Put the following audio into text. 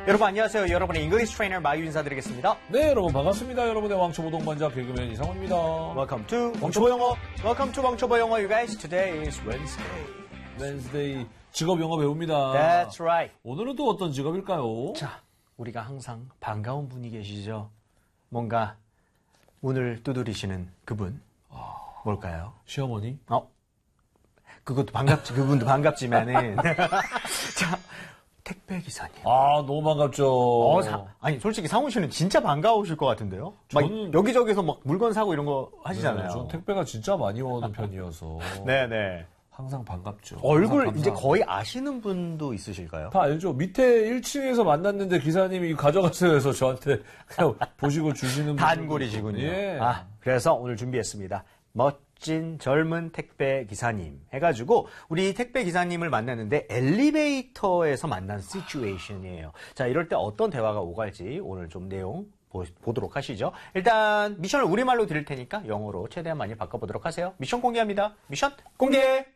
여러분 안녕하세요. 여러분의 잉글리시 트레이너 마유 인사드리겠습니다. 네, 여러분 반갑습니다. 여러분의 왕초보 동반자 개그맨 이상호입니다. Welcome to 왕초보 영어. Welcome to 왕초보 영어. You guys, today is Wednesday. Wednesday 직업 영어 배웁니다. That's right. 오늘은 또 어떤 직업일까요? 자, 우리가 항상 반가운 분이 계시죠. 뭔가 문을 두드리시는 그분. 뭘까요? 시어머니? 그것도 그분도 반갑지만은. 자, 택배 기사님. 아, 너무 반갑죠. 아니, 솔직히 상훈 씨는 진짜 반가우실 것 같은데요? 저는 막 여기저기서 막 물건 사고 이런 거 하시잖아요. 네, 저는 택배가 진짜 많이 오는 편이어서. 네네. 항상 반갑죠. 얼굴 항상 이제 거의 아시는 분도 있으실까요? 다 알죠. 밑에 1층에서 만났는데 기사님이 가져가세요 해서 저한테 그냥 보시고 주시는 단골이시군요. 예. 그래서 오늘 준비했습니다. 멋진 젊은 택배 기사님 해가지고 우리 택배 기사님을 만났는데 엘리베이터에서 만난 시츄에이션이에요. 자, 이럴 때 어떤 대화가 오갈지 오늘 좀 내용 보도록 하시죠. 일단 미션을 우리말로 드릴 테니까 영어로 최대한 많이 바꿔보도록 하세요. 미션 공개합니다. 미션 공개!